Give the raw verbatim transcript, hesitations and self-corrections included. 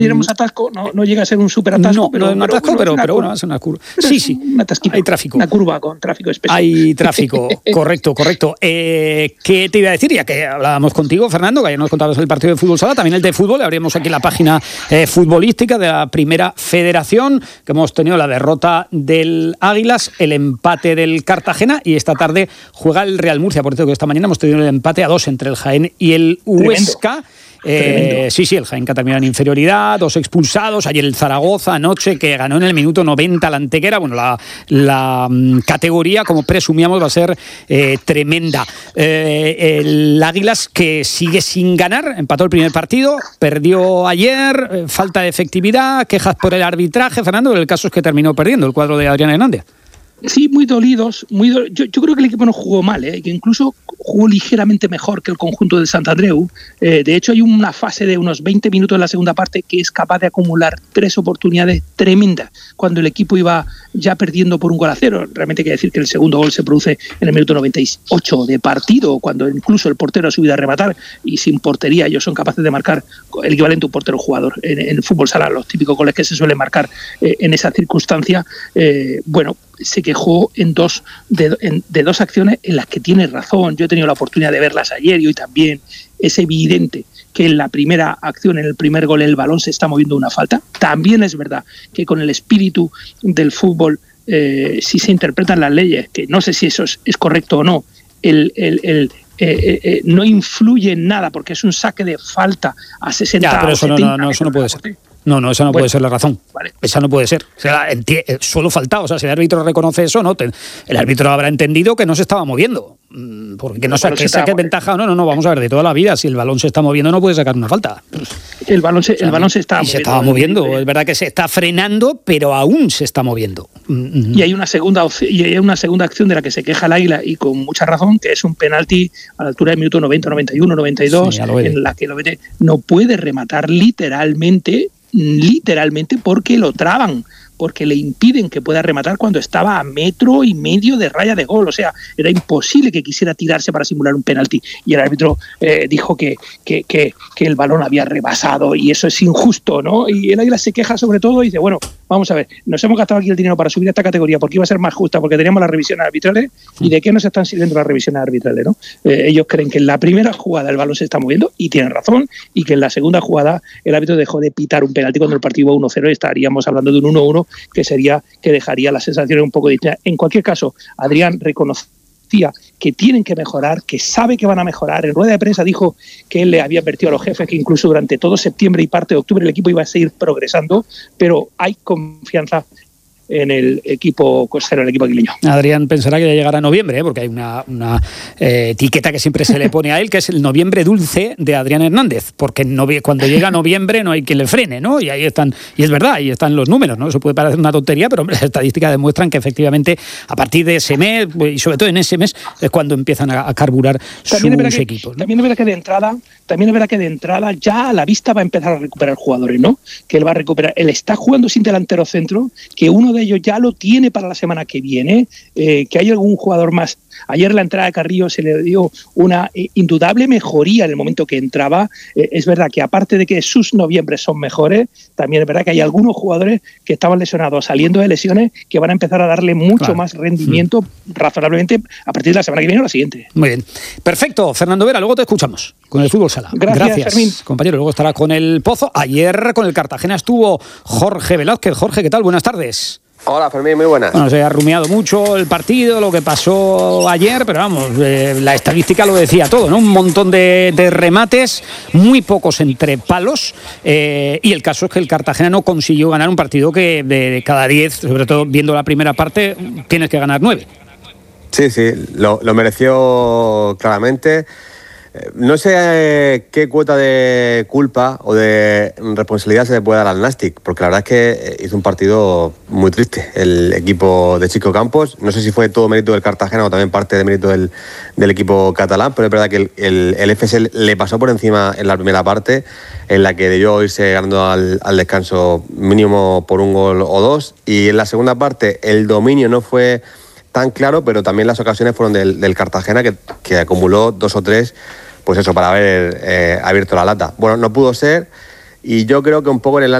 Tenemos atasco, no, no llega a ser un super atasco. No, pero, no es un atasco, pero, pero, pero bueno, es una curva. Sí, sí, una tasquita, hay tráfico. Una curva con tráfico espeso. Hay tráfico, correcto, correcto. Eh, ¿Qué te iba a decir? Ya que hablábamos contigo, Fernando, que ayer nos contabas el partido de fútbol sala, también el de fútbol. Abrimos aquí la página eh, futbolística de la Primera Federación, que hemos tenido la derrota del Águilas, el empate del Cartagena, y esta tarde juega el Real Murcia. Por cierto, que esta mañana hemos tenido el empate a dos entre el Jaén y el Huesca. Eh, sí, sí, el Jaén que ha terminado en inferioridad, dos expulsados, ayer el Zaragoza anoche que ganó en el minuto noventa la Antequera. Bueno, la, la um, categoría, como presumíamos, va a ser eh, tremenda. Eh, el Águilas que sigue sin ganar, empató el primer partido, perdió ayer, eh, falta de efectividad, quejas por el arbitraje, Fernando, el caso es que terminó perdiendo el cuadro de Adrián Hernández. Sí, muy dolidos. Muy do... yo, yo creo que el equipo no jugó mal, ¿eh? Que incluso jugó ligeramente mejor que el conjunto del Santandreu. Eh, de hecho, hay una fase de unos veinte minutos en la segunda parte que es capaz de acumular tres oportunidades tremendas cuando el equipo iba ya perdiendo por un gol a cero. Realmente hay que decir que el segundo gol se produce en el minuto noventa y ocho de partido, cuando incluso el portero ha subido a rematar y sin portería ellos son capaces de marcar el equivalente a un portero jugador. En, en el fútbol sala, los típicos goles que se suelen marcar eh, en esa circunstancia, eh, bueno, se quejó en dos de, en, de dos acciones en las que tiene razón. Yo he tenido la oportunidad de verlas ayer y hoy también. Es evidente que en la primera acción, en el primer gol, el balón se está moviendo una falta. También es verdad que con el espíritu del fútbol, eh, si se interpretan las leyes, que no sé si eso es, es correcto o no, el, el, el eh, eh, no influye en nada porque es un saque de falta a sesenta. Ya, pero eso o no, setenta, no, no, eso no puede ser. No, no, esa no bueno, puede ser la razón. Vale. Esa no puede ser. O sea, enti- solo faltaba. O sea, si el árbitro reconoce eso, no, te, el árbitro habrá entendido que no se estaba moviendo. Porque no saque, saque ventaja. No, no, no, vamos a ver, de toda la vida, si el balón se está moviendo, no puede sacar una falta. El balón se, el balón se está moviendo. Se estaba moviendo. Es verdad que se está frenando, pero aún se está moviendo. Y hay una segunda y hay una segunda acción de la que se queja el Águila, y con mucha razón, que es un penalti a la altura del minuto noventa, noventa y uno, noventa y dos, sí, en la que lo ve, no puede rematar literalmente. literalmente porque lo traban, porque le impiden que pueda rematar cuando estaba a metro y medio de raya de gol. O sea, era imposible que quisiera tirarse para simular un penalti. Y el árbitro eh, dijo que, que, que, que el balón había rebasado y eso es injusto, ¿no? Y el Águila se queja sobre todo y dice, bueno, vamos a ver, nos hemos gastado aquí el dinero para subir a esta categoría porque iba a ser más justa, porque teníamos las revisiones arbitrales. ¿Y de qué nos están sirviendo las revisiones arbitrales, no? Eh, ellos creen que en la primera jugada el balón se está moviendo, y tienen razón, y que en la segunda jugada el árbitro dejó de pitar un penalti cuando el partido iba uno cero y estaríamos hablando de un uno uno, que sería que dejaría las sensaciones un poco distintas. En cualquier caso, Adrián reconocía que tienen que mejorar, que sabe que van a mejorar. En rueda de prensa dijo que él le había advertido a los jefes que incluso durante todo septiembre y parte de octubre el equipo iba a seguir progresando, pero hay confianza en el equipo costero, el equipo aguileño. Adrián pensará que ya llegará noviembre, ¿eh? Porque hay una, una eh, etiqueta que siempre se le pone a él, que es el noviembre dulce de Adrián Hernández, porque novie- cuando llega noviembre no hay quien le frene, ¿no? Y ahí están, y es verdad, ahí están los números, ¿no? Eso puede parecer una tontería, pero hombre, las estadísticas demuestran que efectivamente a partir de ese mes, y sobre todo en ese mes, es cuando empiezan a, a carburar también sus que, equipos, ¿no? También es verdad que de entrada, también es verdad que de entrada ya a la vista va a empezar a recuperar jugadores, ¿no? Que él va a recuperar. Él está jugando sin delantero centro, que uno de ellos ya lo tiene para la semana que viene, eh, que hay algún jugador más. Ayer la entrada de Carrillo se le dio una eh, indudable mejoría en el momento que entraba. Eh, es verdad que aparte de que sus noviembres son mejores, también es verdad que hay algunos jugadores que estaban lesionados saliendo de lesiones que van a empezar a darle mucho claro. más rendimiento mm. razonablemente a partir de la semana que viene o la siguiente. Muy bien. Perfecto. Fernando Vera, luego te escuchamos con el Fútbol Sala. Gracias, Gracias Fermín. Compañero, luego estará con el Pozo. Ayer con el Cartagena estuvo Jorge Velázquez. Jorge, ¿qué tal? Buenas tardes. Hola, Fermín, muy buenas. Bueno, se ha rumiado mucho el partido, lo que pasó ayer, pero vamos, eh, la estadística lo decía todo, ¿no? Un montón de, de remates, muy pocos entre palos, eh, y el caso es que el Cartagena no consiguió ganar un partido que de, de cada diez, sobre todo viendo la primera parte, tienes que ganar nueve. Sí, sí, lo, lo mereció claramente. No sé eh, qué cuota de culpa o de responsabilidad se le puede dar al Nàstic, porque la verdad es que hizo un partido muy triste el equipo de Chico Campos. No sé si fue todo mérito del Cartagena o también parte de mérito del, del equipo catalán, pero es verdad que el, el, el F S le pasó por encima en la primera parte, en la que debió irse ganando al, al descanso mínimo por un gol o dos, y en la segunda parte el dominio no fue tan claro, pero también las ocasiones fueron del, del Cartagena, que, que acumuló dos o tres, pues eso, para haber eh, abierto la lata. Bueno, no pudo ser, y yo creo que un poco en el